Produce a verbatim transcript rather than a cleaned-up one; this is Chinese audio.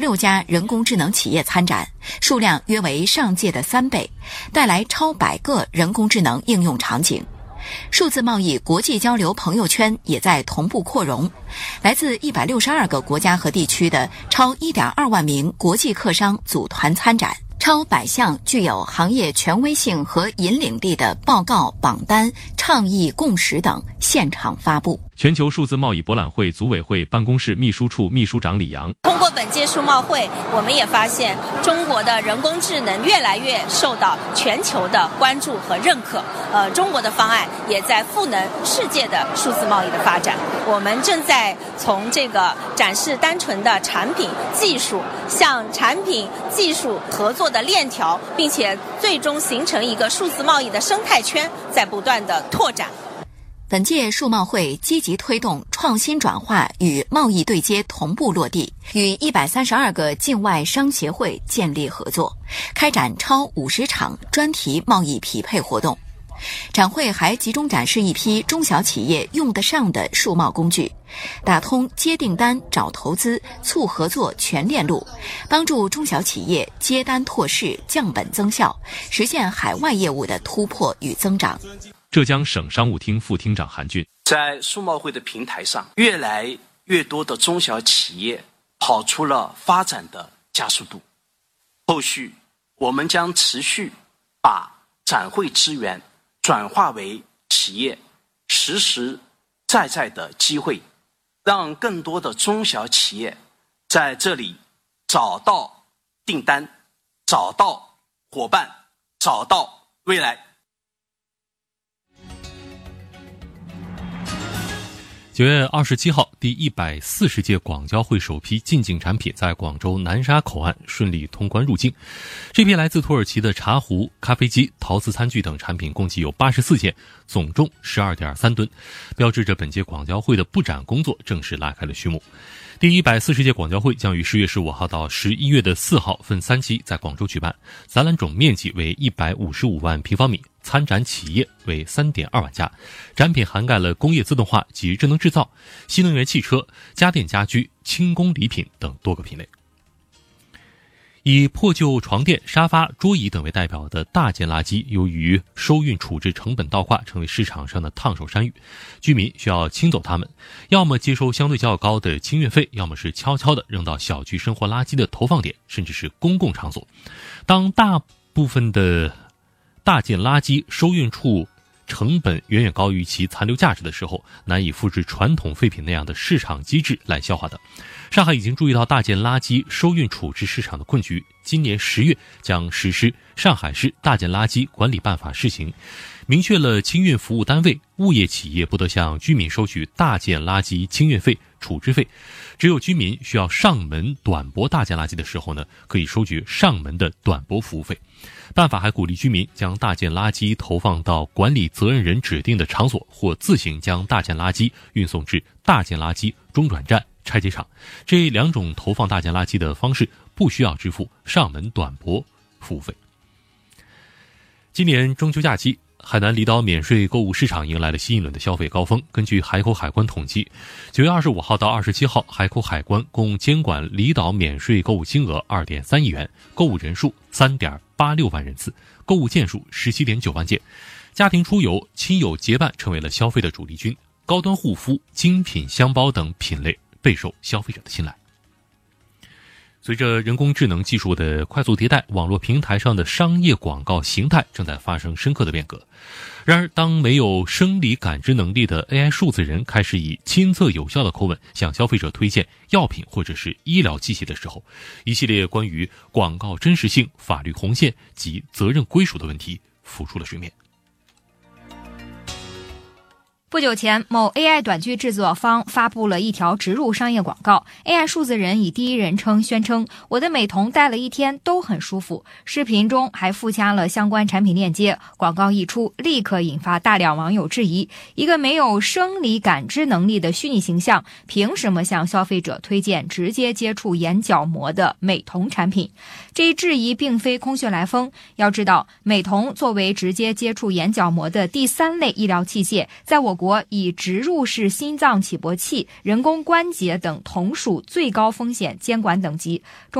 六家人工智能企业参展，数量约为上届的三倍，带来超百个人工智能应用场景。数字贸易国际交流朋友圈也在同步扩容，来自一百六十二个国家和地区的超 一点二万名国际客商组团参展，超百项具有行业权威性和引领力的报告、榜单、倡议、共识等现场发布。 全球数字贸易博览会组委会办公室秘书处秘书长李阳： 通过本届数贸会，我们也发现中国的人工智能越来越受到全球的关注和认可。呃，中国的方案也在赋能世界的数字贸易的发展。我们正在从这个展示单纯的产品技术，向产品技术合作的链条，并且最终形成一个数字贸易的生态圈，在不断的拓展。 本届数贸会积极推动创新转化与贸易对接同步落地，与一百三十二个境外商协会建立合作，开展超五十场专题贸易匹配活动。展会还集中展示一批中小企业用得上的数贸工具，打通接订单、找投资、促合作全链路，帮助中小企业接单拓市、降本增效，实现海外业务的突破与增长。 浙江省商务厅副厅长韩俊： 在数贸会的平台上，越来越多的中小企业跑出了发展的加速度。后续我们将持续把展会资源转化为企业实实在在的机会，让更多的中小企业在这里找到订单，找到伙伴，找到未来。 九月二十七号，第一百四十届广交会首批进境产品在广州南沙口岸顺利通关入境。这批来自土耳其的茶壶、咖啡机、陶瓷餐具等产品共计有八十四件，总重 十二点三吨，标志着本届广交会的布展工作正式拉开了序幕。第一百四十届广交会将于十月十五号到十一月的四号分三期在广州举办，展览总面积为一百五十五万平方米，参展企业为 三点二万家，展品涵盖了工业自动化及智能制造、新能源汽车、家电家居、轻工礼品等多个品类。以破旧床垫、沙发、桌椅等为代表的大件垃圾，由于收运处置成本倒挂，成为市场上的烫手山芋。居民需要清走它们，要么接收相对较高的清运费，要么是悄悄地扔到小区生活垃圾的投放点，甚至是公共场所。当大部分的大件垃圾收运处成本远远高于其残留价值的时候，难以复制传统废品那样的市场机制来消化的。上海已经注意到大件垃圾收运处置市场的困局，今年十月将实施《上海市大件垃圾管理办法》试行，明确了清运服务单位、物业企业不得向居民收取大件垃圾清运费、处置费，只有居民需要上门短驳大件垃圾的时候呢，可以收取上门的短驳服务费。办法还鼓励居民将大件垃圾投放到管理责任人指定的场所，或自行将大件垃圾运送至大件垃圾中转站、拆解厂。这两种投放大件垃圾的方式不需要支付上门短驳服务费。今年中秋假期，海南离岛免税购物市场迎来了新一轮的消费高峰。根据海口海关统计，九月二十五号到二十七号，海口海关共监管离岛免税购物金额 二点三亿元，购物人数 三点八六万人次，购物件数 十七点九万件。家庭出游、亲友结伴成为了消费的主力军，高端护肤、精品箱包等品类备受消费者的青睐。随着人工智能技术的快速迭代，网络平台上的商业广告形态正在发生深刻的变革。然而，当没有生理感知能力的 A I 数字人开始以亲测有效的口吻向消费者推荐药品或者是医疗器械的时候，一系列关于广告真实性、法律红线及责任归属的问题浮出了水面。 不久前，某 A I 短剧制作方发布了一条植入商业广告。A I 数字人以第一人称宣称：“我的美瞳戴了一天都很舒服。”视频中还附加了相关产品链接。广告一出，立刻引发大量网友质疑：一个没有生理感知能力的虚拟形象，凭什么向消费者推荐直接接触眼角膜的美瞳产品？这一质疑并非空穴来风。要知道，美瞳作为直接接触眼角膜的第三类医疗器械，在我国以植入式心脏起搏器、人工关节等同属最高风险监管等级。